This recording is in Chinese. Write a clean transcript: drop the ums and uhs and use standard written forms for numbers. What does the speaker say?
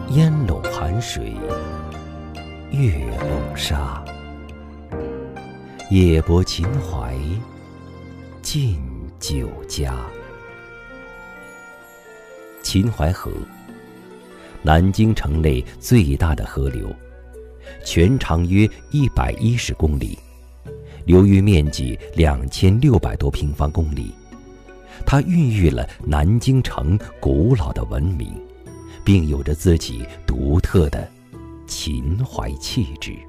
烟笼寒水，月笼沙。夜泊秦淮，近酒家。秦淮河，南京城内最大的河流，全长约110公里，流域面积2600多平方公里。它孕育了南京城古老的文明，并有着自己独特的秦淮气质。